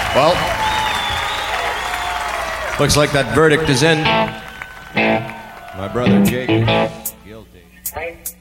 Well, looks like that verdict is in. My brother Jake is guilty.